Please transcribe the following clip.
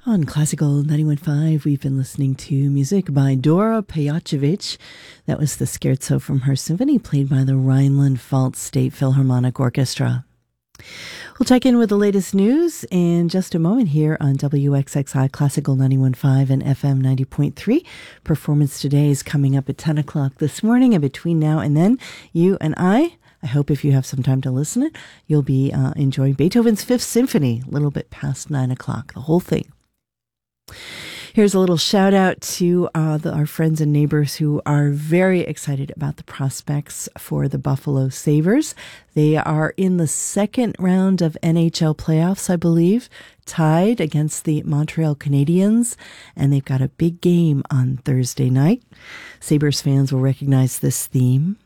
On Classical 91.5, we've been listening to music by Dora Pejacevic. That was the scherzo from her symphony played by the Rhineland-Pfalz State Philharmonic Orchestra. We'll check in with the latest news in just a moment here on WXXI Classical 91.5 and FM 90.3. Performance today is coming up at 10 o'clock this morning, and between now and then, you and I hope if you have some time to listen, you'll be enjoying Beethoven's Fifth Symphony a little bit past 9 o'clock, the whole thing. Here's a little shout out to our friends and neighbors who are very excited about the prospects for the Buffalo Sabres. They are in the second round of NHL playoffs, I believe, tied against the Montreal Canadiens, and they've got a big game on Thursday night. Sabres fans will recognize this theme.